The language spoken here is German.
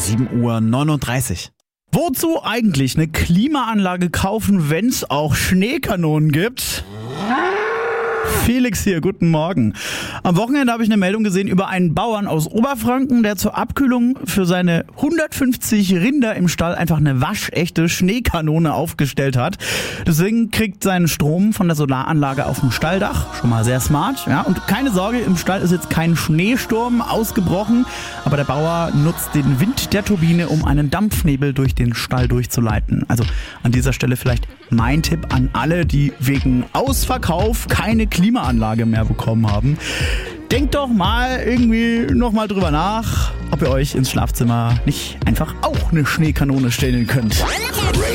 7:39 Uhr. Wozu eigentlich eine Klimaanlage kaufen, wenn es auch Schneekanonen gibt? Felix hier, guten Morgen. Am Wochenende habe ich eine Meldung gesehen über einen Bauern aus Oberfranken, der zur Abkühlung für seine 150 Rinder im Stall einfach eine waschechte Schneekanone aufgestellt hat. Deswegen kriegt seinen Strom von der Solaranlage auf dem Stalldach. Schon mal sehr smart. Ja? Und keine Sorge, im Stall ist jetzt kein Schneesturm ausgebrochen, aber der Bauer nutzt den Wind der Turbine, um einen Dampfnebel durch den Stall durchzuleiten. Also an dieser Stelle vielleicht mein Tipp an alle, die wegen Ausverkauf keine Klimaanlage mehr bekommen haben. Denkt doch mal irgendwie nochmal drüber nach, ob ihr euch ins Schlafzimmer nicht einfach auch eine Schneekanone stellen könnt.